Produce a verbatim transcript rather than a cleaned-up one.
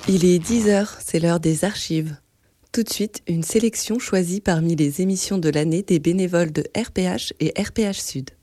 Il est dix heures, c'est l'heure des archives. Tout de suite, une sélection choisie parmi les émissions de l'année des bénévoles de R P H et R P H Sud.